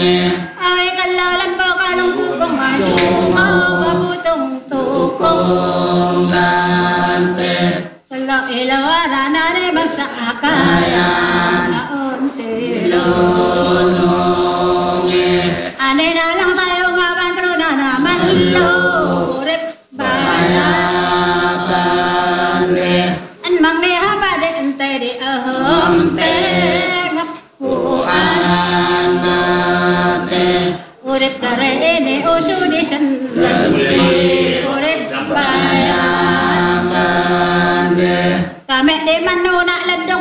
Ay kalalan po kanong tukong mayo mabutong tukong nante Kala ilawara na rin magsaakayan naunti lunongi Ane na lang sa'yo nga bangkro na naman lorip bayatan An mang ni haba de ente di ahomte Mapuan Urip kare ini usu di sendiri Urip bayangan Kami di manuna ledong